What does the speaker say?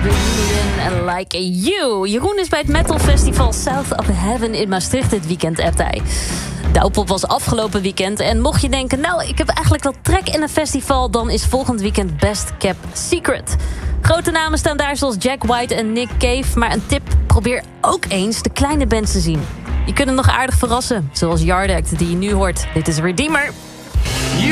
Reunion Like You. Jeroen is bij het Metal Festival South of Heaven in Maastricht dit weekend, appt hij. Douwpop was afgelopen weekend en mocht je denken, nou, ik heb eigenlijk wel trek in een festival, dan is volgend weekend Best Kept Secret. Grote namen staan daar zoals Jack White en Nick Cave, maar een tip, probeer ook eens de kleine bands te zien. Je kunt hem nog aardig verrassen, zoals Yard Act die je nu hoort. Dit is Redeemer.